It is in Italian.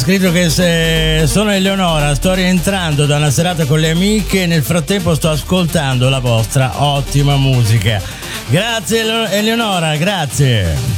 Scritto che se sono Eleonora, sto rientrando da una serata con le amiche e nel frattempo sto ascoltando la vostra ottima musica. Grazie Eleonora, grazie.